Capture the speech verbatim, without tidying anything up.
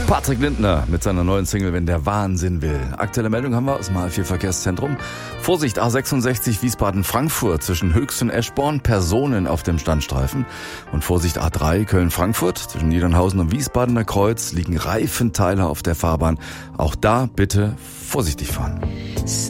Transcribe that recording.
Patrick Lindner mit seiner neuen Single Wenn der Wahnsinn will. Aktuelle Meldung haben wir aus dem H vier Verkehrszentrum. Vorsicht, A sechsundsechzig Wiesbaden-Frankfurt zwischen Höchst und Eschborn, Personen auf dem Standstreifen. Und Vorsicht, A drei Köln-Frankfurt zwischen Niedernhausen und Wiesbadener Kreuz liegen Reifenteile auf der Fahrbahn. Auch da bitte vorsichtig fahren.